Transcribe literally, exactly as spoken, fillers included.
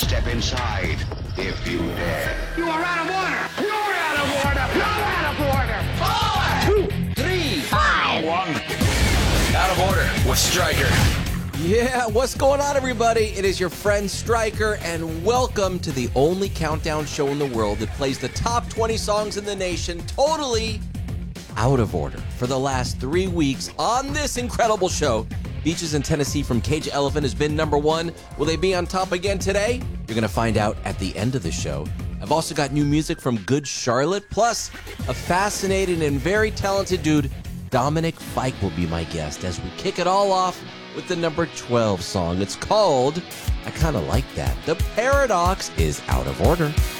Step inside, if you dare. You are out of order! You're out of order! You're out of order! Four, two, three, five, one. Out of order with Stryker. Yeah, what's going on, everybody? It is your friend Stryker, and welcome to the only countdown show in the world that plays the top twenty songs in the nation totally out of order. For the last three weeks on this incredible show, Beaches in Tennessee from Cage Elephant has been number one. Will they be on top again today? You're going to find out at the end of the show. I've also got new music from Good Charlotte, plus a fascinating and very talented dude, Dominic Fike, will be my guest as we kick it all off with the number twelve song. It's called I Kinda Like That. The Paradox is out of order.